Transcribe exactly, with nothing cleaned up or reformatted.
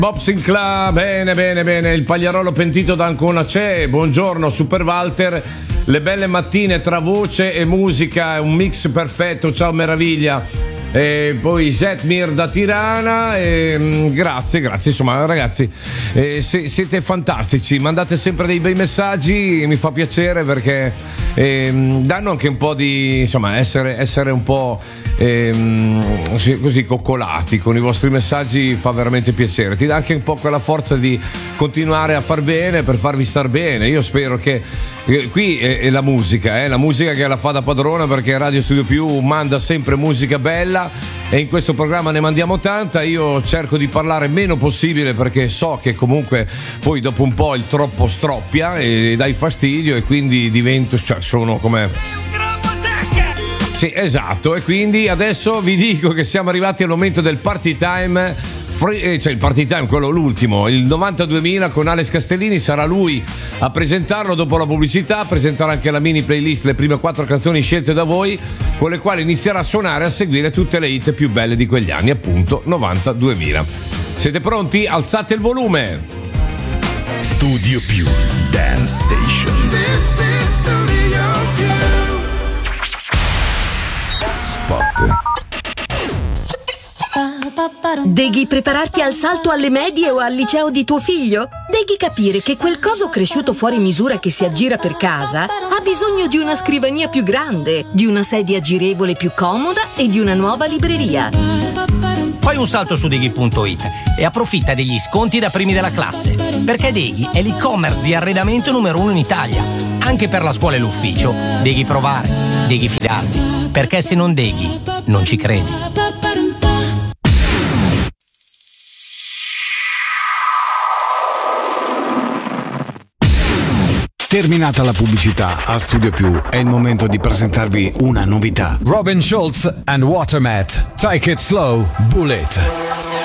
Bob Sinclair, bene bene bene, il pagliarolo pentito da Ancona c'è, buongiorno Super Walter, le belle mattine tra voce e musica, un mix perfetto, ciao meraviglia. E poi Zetmir da Tirana, e, grazie, grazie, insomma ragazzi, eh, se, siete fantastici, mandate sempre dei bei messaggi, mi fa piacere perché eh, danno anche un po' di, insomma, essere, essere un po' eh, così coccolati con i vostri messaggi fa veramente piacere, ti dà anche un po' quella forza di continuare a far bene per farvi star bene. Io spero che eh, qui è, è la musica, eh, la musica che la fa da padrona, perché Radio Studio Più manda sempre musica bella e in questo programma ne mandiamo tanta. Io cerco di parlare meno possibile perché so che comunque poi dopo un po' il troppo stroppia e dai fastidio e quindi divento, cioè sono come... Sì, esatto, e quindi adesso vi dico che siamo arrivati al momento del party time, free, cioè il party time, quello l'ultimo, il novantaduemila con Alex Castellini, sarà lui a presentarlo dopo la pubblicità, presenterà anche la mini playlist, le prime quattro canzoni scelte da voi, con le quali inizierà a suonare, a seguire tutte le hit più belle di quegli anni, appunto novantaduemila. Siete pronti? Alzate il volume! Studio Più Dance Station. This is Studio Più. Deghi prepararti al salto alle medie o al liceo di tuo figlio? Deghi capire che quel coso cresciuto fuori misura che si aggira per casa ha bisogno di una scrivania più grande, di una sedia girevole più comoda e di una nuova libreria. Fai un salto su Deghi punto it e approfitta degli sconti da primi della classe, perché Deghi è l'e-commerce di arredamento numero uno in Italia. Anche per la scuola e l'ufficio, Deghi provare, Deghi fidarti, perché se non Deghi, non ci credi. Terminata la pubblicità, a Studio Più è il momento di presentarvi una novità. Robin Schulz and Watermat. Take it slow, Bullet.